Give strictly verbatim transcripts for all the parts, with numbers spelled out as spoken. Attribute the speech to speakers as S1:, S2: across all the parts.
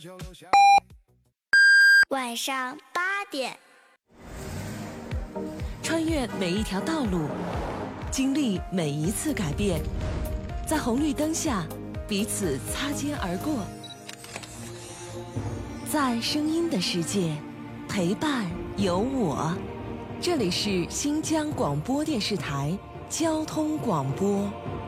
S1: 晚上八点，
S2: 穿越每一条道路，经历每一次改变，在红绿灯下彼此擦肩而过，在声音的世界陪伴有我。这里是新疆广播电视台交通广播。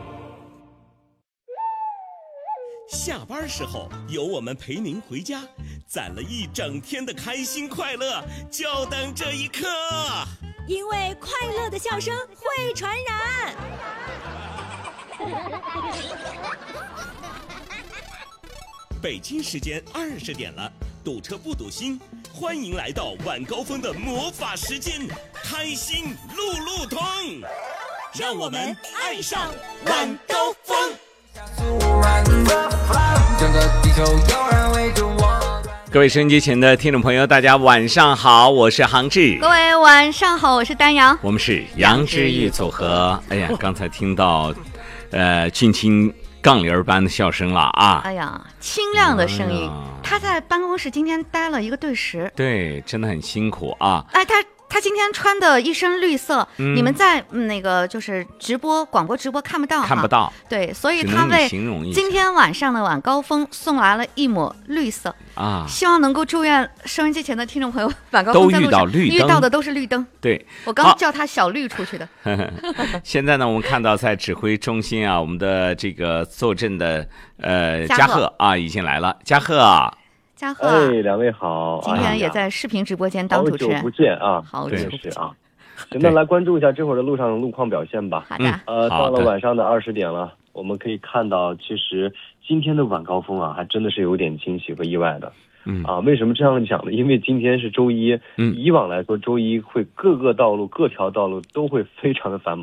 S3: 下班时候有我们陪您回家，攒了一整天的开心快乐，就等这一刻。
S4: 因为快乐的笑声会传染。
S3: 北京时间二十点了，堵车不堵心，欢迎来到晚高峰的魔法时间，开心路路通，让我们爱上晚高峰。
S5: 各位收音机前的听众朋友，大家晚上好，我是杭志。
S4: 各位晚上好，我是丹阳。
S5: 我们是杨之玉组合。哎呀，刚才听到，呃，俊清杠铃般的笑声了啊！
S4: 哎呀，清亮的声音。哎、他在办公室今天待了一个对时。
S5: 对，真的很辛苦啊！
S4: 哎，他。他今天穿的一身绿色，嗯、你们在、嗯、那个就是直播广播直播看不到，
S5: 看不到。
S4: 对，所以他为今天晚上的晚高峰送来了一抹绿色啊，希望能够祝愿收音机前的听众朋友晚高峰在路上遇到的都是绿灯。
S5: 对，
S4: 我刚叫他小绿出去的。
S5: 现在呢，我们看到在指挥中心啊，我们的这个坐镇的呃嘉贺啊已经来了，嘉贺啊。
S4: 嘉贺，
S6: 哎，两位好，
S4: 今天也在视频直播间当主持人，
S6: 好久不见啊，
S4: 好久不
S6: 见啊。行，那来关注一下这会儿的路上路况表现吧。
S4: 好的，
S6: 呃，到了晚上的二十点了，我们可以看到，其实今天的晚高峰啊，还真的是有点惊喜和意外的。嗯啊，为什么这样讲呢？因为今天是周一，嗯，以往来说周一会各个道路、各条道路都会非常的繁忙。